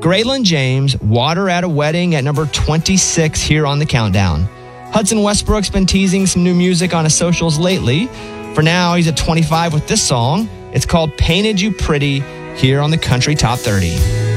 Graylin James, Water at a Wedding at number 26 here on the countdown. Hudson Westbrook's been teasing some new music on his socials lately. For now, he's at 25 with this song. It's called Painted You Pretty here on the Country Top 30.